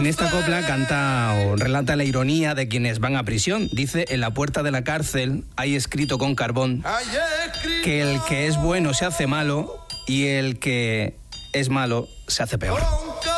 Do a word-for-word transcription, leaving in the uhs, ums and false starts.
En esta copla canta o relata la ironía de quienes van a prisión. Dice: en la puerta de la cárcel hay escrito con carbón que el que es bueno se hace malo y el que es malo se hace peor.